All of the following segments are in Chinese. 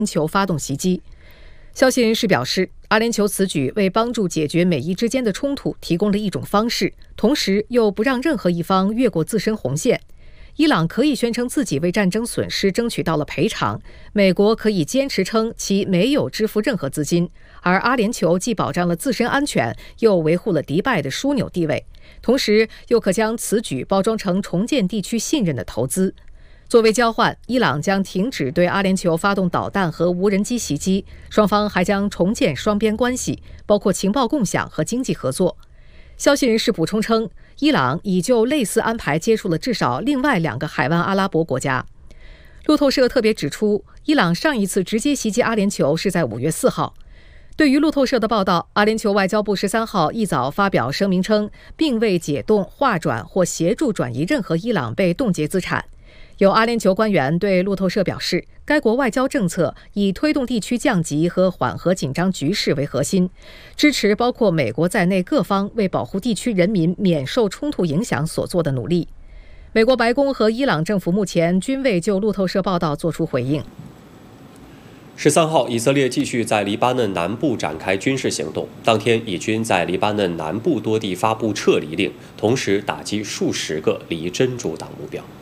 球发动袭击。消息人士表示，阿联酋此举为帮助解决美伊之间的冲突提供了一种方式，同时又不让任何一方越过自身红线。伊朗可以宣称自己为战争损失争取到了赔偿，美国可以坚持称其没有支付任何资金，而阿联酋既保障了自身安全，又维护了迪拜的枢纽地位，同时又可将此举包装成重建地区信任的投资。作为交换，伊朗将停止对阿联酋发动导弹和无人机袭击，双方还将重建双边关系，包括情报共享和经济合作。消息人士补充称，伊朗已就类似安排接触了至少另外2个海湾阿拉伯国家。路透社特别指出，伊朗上一次直接袭击阿联酋是在5月4号。对于路透社的报道，阿联酋外交部13号一早发表声明称，并未解冻、划转或协助转移任何伊朗被冻结资产。有阿联酋官员对路透社表示，该国外交政策以推动地区降级和缓和紧张局势为核心，支持包括美国在内各方为保护地区人民免受冲突影响所做的努力。美国白宫和伊朗政府目前均未就路透社报道作出回应。 13号，以色列继续在黎巴嫩南部展开军事行动。当天，以军在黎巴嫩南部多地发布撤离令，同时打击数十个离真主党目标。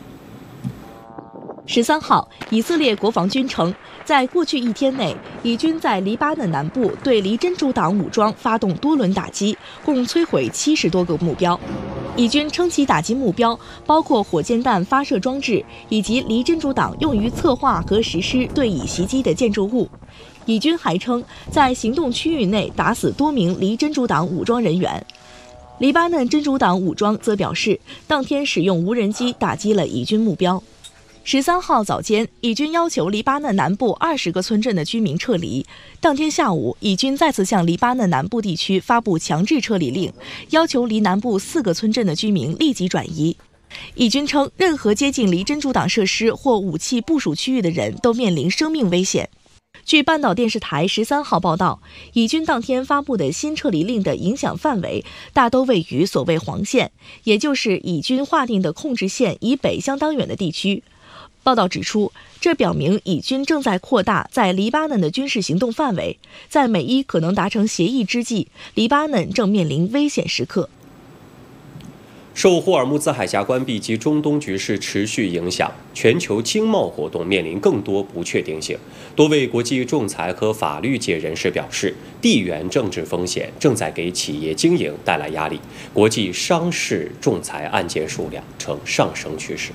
13号，以色列国防军称，在过去1天内，以军在黎巴嫩南部对离真主党武装发动多轮打击，共摧毁70多个目标。以军称其打击目标包括火箭弹发射装置以及离真主党用于策划和实施对以袭击的建筑物。以军还称，在行动区域内打死多名离真主党武装人员。黎巴嫩真主党武装则表示，当天使用无人机打击了以军目标。13号早间，以军要求黎巴嫩南部20个村镇的居民撤离。当天下午，以军再次向黎巴嫩南部地区发布强制撤离令，要求离南部4个村镇的居民立即转移。以军称，任何接近离真主党设施或武器部署区域的人都面临生命危险。据半岛电视台13号报道，以军当天发布的新撤离令的影响范围大都位于所谓黄线，也就是以军划定的控制线以北相当远的地区。报道指出，这表明以军正在扩大在黎巴嫩的军事行动范围，在美伊可能达成协议之际，黎巴嫩正面临危险时刻。 受霍尔木兹海峡关闭及中东局势持续影响，全球经贸活动面临更多不确定性。多位国际仲裁和法律界人士表示，地缘政治风险正在给企业经营带来压力，国际商事仲裁案件数量呈上升趋势。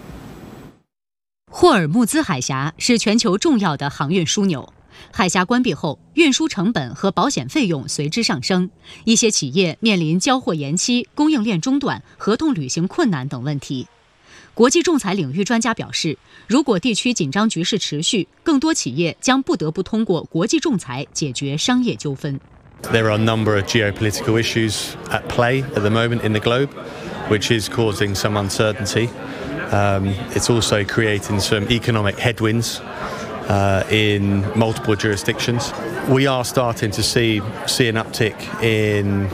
霍尔木兹海峡是全球重要的航运枢纽，海峡关闭后，运输成本和保险费用随之上升，一些企业面临交货延期、供应链中断、合同履行困难等问题。国际仲裁领域专家表示，如果地区紧张局势持续，更多企业将不得不通过国际仲裁解决商业纠纷。 There are a number of geopolitical issues at play at the moment in the globe, which is causing some uncertainty. It's also creating some economic headwinds in multiple jurisdictions. We are starting to see an uptick in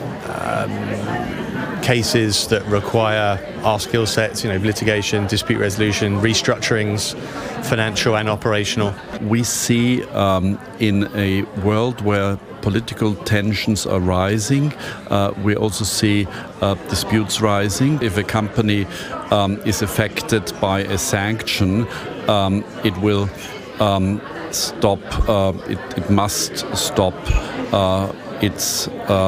cases that require our skill sets, litigation, dispute resolution, restructurings, financial and operational. We see in a world where political tensions are rising, we also see disputes rising. If a company is affected by a sanction, it will stop. It must stop its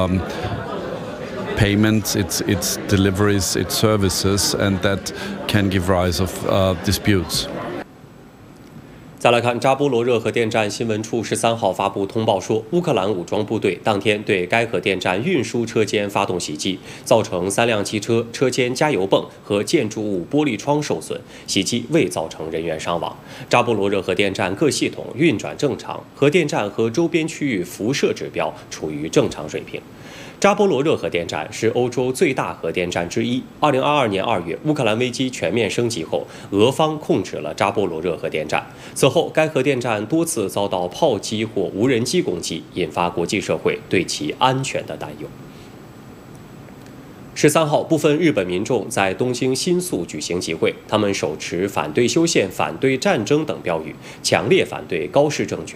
payments, its deliveries, its services, and that can give rise of disputes. 再来看扎波罗热核电站新闻处13号发布通报说，乌克兰武装部队当天对该核电站运输车间发动袭击，造成3辆汽车、车间加油泵和建筑物玻璃窗受损，袭击未造成人员伤亡。扎波罗热核电站各系统运转正常，核电站和周边区域辐射指标处于正常水平。扎波罗热核电站是欧洲最大核电站之一。2022年2月，乌克兰危机全面升级后，俄方控制了扎波罗热核电站。此后，该核电站多次遭到炮击或无人机攻击，引发国际社会对其安全的担忧。 13号，部分日本民众在东京新宿举行集会，他们手持反对修宪、反对战争等标语，强烈反对高市政权